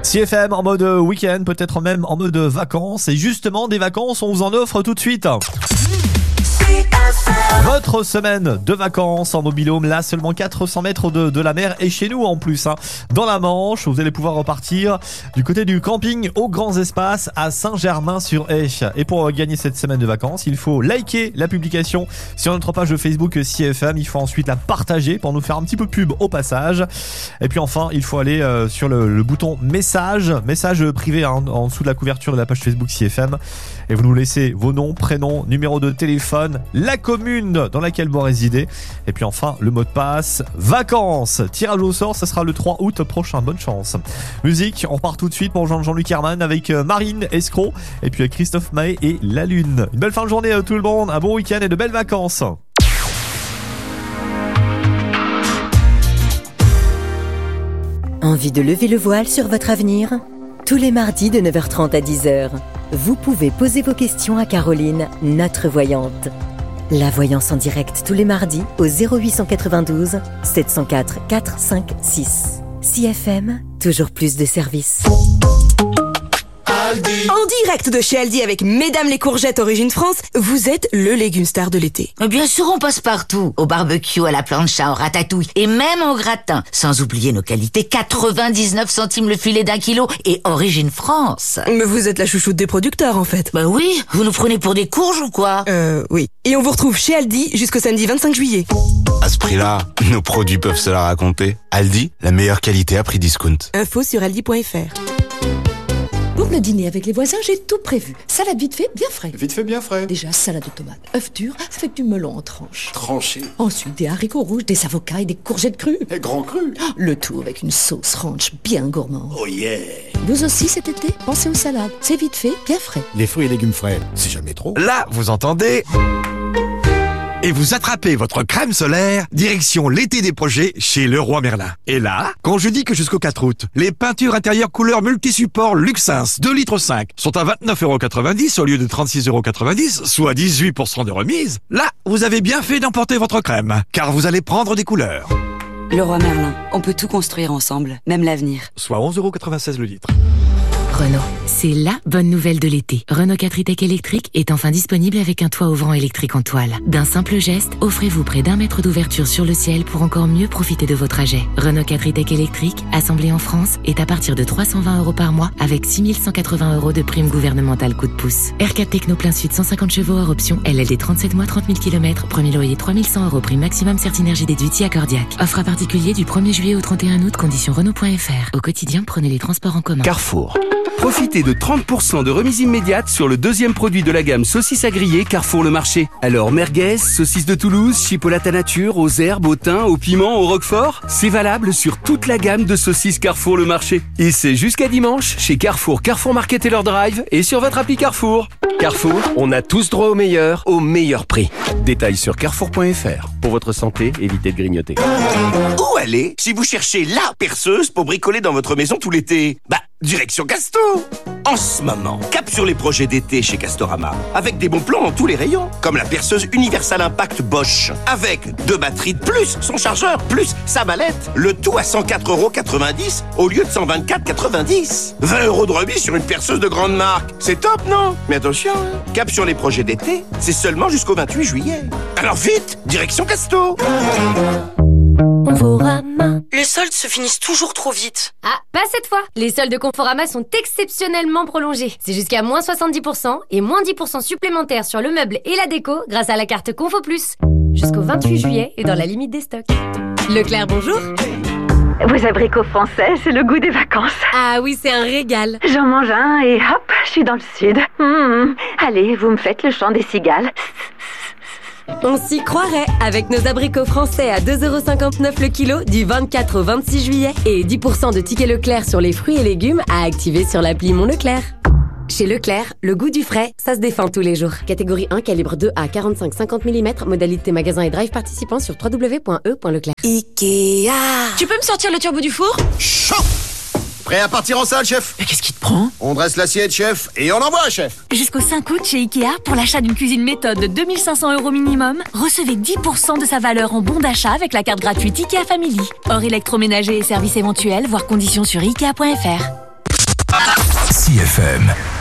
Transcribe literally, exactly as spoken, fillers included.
C F M en mode week-end, peut-être même en mode vacances. Et justement, des vacances, on vous en offre tout de suite. Votre semaine de vacances en mobil-home, là seulement quatre cents mètres de, de la mer et chez nous en plus, hein, dans la Manche. Vous allez pouvoir repartir du côté du camping aux Grands Espaces à Saint-Germain-sur-Esch. Et pour gagner cette semaine de vacances, il faut liker la publication sur notre page de Facebook C F M. Il faut ensuite la partager pour nous faire un petit peu de pub au passage. Et puis enfin, il faut aller euh, sur le, le bouton message, message privé hein, en dessous de la couverture de la page Facebook C F M. Et vous nous laissez vos noms, prénoms, numéro de téléphone, la commune dans laquelle vous résidez. Et puis enfin, le mot de passe, vacances. Tirage au sort, ça sera le trois août prochain. Bonne chance. Musique, on part tout de suite pour Jean- Jean-Luc Herman avec Marine Escroc. Et puis avec Christophe Maé et La Lune. Une belle fin de journée à tout le monde. Un bon week-end et de belles vacances. Envie de lever le voile sur votre avenir ? Tous les mardis de neuf heures trente à dix heures, vous pouvez poser vos questions à Caroline, notre voyante. La voyance en direct tous les mardis au zéro huit cent quatre-vingt-douze sept cent quatre quatre cinq six. C F M, toujours plus de services. Aldi. En direct de chez Aldi avec Mesdames les courgettes Origine France, vous êtes le légume star de l'été. Bien sûr, on passe partout. Au barbecue, à la plancha, au ratatouille et même au gratin. Sans oublier nos qualités, quatre-vingt-dix-neuf centimes le filet d'un kilo et Origine France. Mais vous êtes la chouchoute des producteurs en fait. Bah oui, vous nous prenez pour des courges ou quoi? Euh, oui. Et on vous retrouve chez Aldi jusqu'au samedi vingt-cinq juillet. À ce prix-là, nos produits peuvent se la raconter. Aldi, la meilleure qualité à prix discount. Info sur aldi point f r. Pour le dîner avec les voisins, j'ai tout prévu. Salade vite fait, bien frais. Vite fait, bien frais. Déjà, salade de tomates, œufs durs, avec du melon en tranches. Tranché. Ensuite, des haricots rouges, des avocats et des courgettes crues. Et grand cru. Le tout avec une sauce ranch bien gourmande. Oh yeah. Vous aussi cet été, pensez aux salades. C'est vite fait, bien frais. Les fruits et légumes frais, c'est jamais trop. Là, vous entendez ? Et vous attrapez votre crème solaire, direction l'été des projets chez Leroy Merlin. Et là, quand je dis que jusqu'au quatre août, les peintures intérieures couleur multi-support Luxins deux litres cinq sont à vingt-neuf euros quatre-vingt-dix au lieu de trente-six euros quatre-vingt-dix, soit dix-huit pour cent de remise, là, vous avez bien fait d'emporter votre crème, car vous allez prendre des couleurs. Leroy Merlin, on peut tout construire ensemble, même l'avenir. Soit onze euros quatre-vingt-seize le litre. Renault. C'est la bonne nouvelle de l'été. Renault quatre e-Tech électrique est enfin disponible avec un toit ouvrant électrique en toile. D'un simple geste, offrez-vous près d'un mètre d'ouverture sur le ciel pour encore mieux profiter de vos trajets. Renault quatre e-Tech électrique, assemblé en France, est à partir de trois cent vingt euros par mois avec six mille cent quatre-vingts euros de prime gouvernementale coup de pouce. R quatre Techno plein sud cent cinquante chevaux hors option, L L D trente-sept mois trente mille kilomètres, premier loyer trois mille cent euros prime maximum Certinergie déduit accordiaque. Offre à particulier du premier juillet au trente et un août, conditions Renault point f r. Au quotidien, prenez les transports en commun. Carrefour. Profitez de trente pour cent de remise immédiate sur le deuxième produit de la gamme saucisses à griller Carrefour Le Marché. Alors merguez, saucisses de Toulouse, chipolata nature, aux herbes, au thym, au piment, au roquefort, c'est valable sur toute la gamme de saucisses Carrefour Le Marché. Et c'est jusqu'à dimanche chez Carrefour, Carrefour Market et leur drive et sur votre appli Carrefour. Carrefour, on a tous droit au meilleur, au meilleur prix. Détails sur carrefour point f r. Pour votre santé, évitez de grignoter. Où aller si vous cherchez la perceuse pour bricoler dans votre maison tout l'été? Bah, direction Casto. En ce moment, cap sur les projets d'été chez Castorama, avec des bons plans dans tous les rayons, comme la perceuse Universal Impact Bosch, avec deux batteries de plus, son chargeur, plus sa mallette, le tout à cent quatre euros quatre-vingt-dix au lieu de cent vingt-quatre euros quatre-vingt-dix. vingt euros de remise sur une perceuse de grande marque, c'est top, non? Mais attention, hein, cap sur les projets d'été, c'est seulement jusqu'au vingt-huit juillet. Alors vite, direction Casto. Conforama. Les soldes se finissent toujours trop vite. Ah, pas cette fois. Les soldes de Conforama sont exceptionnellement prolongés. C'est jusqu'à moins soixante-dix pour cent et moins dix pour cent supplémentaires sur le meuble et la déco grâce à la carte Confo Plus. Jusqu'au vingt-huit juillet et dans la limite des stocks. Leclerc, bonjour. Vos abricots français, c'est le goût des vacances. Ah oui, c'est un régal. J'en mange un et hop, je suis dans le sud. Mmh. Allez, vous me faites le chant des cigales. On s'y croirait avec nos abricots français à deux euros cinquante-neuf le kilo du vingt-quatre au vingt-six juillet et dix pour cent de tickets Leclerc sur les fruits et légumes à activer sur l'appli Mon Leclerc. Chez Leclerc, le goût du frais, ça se défend tous les jours. Catégorie un, calibre deux à quarante-cinq à cinquante millimètres, modalité magasin et drive participant sur w w w point e point leclerc. Ikea. Tu peux me sortir le turbo du four? Chauffe. Prêt à partir en salle, chef? Mais qu'est-ce qui te prend? On dresse l'assiette, chef, et on envoie, chef. Jusqu'au cinq août chez Ikea, pour l'achat d'une cuisine méthode de deux mille cinq cents euros minimum, recevez dix pour cent de sa valeur en bon d'achat avec la carte gratuite Ikea Family. Hors électroménager et services éventuels, voir conditions sur ikea point f r. Party F M.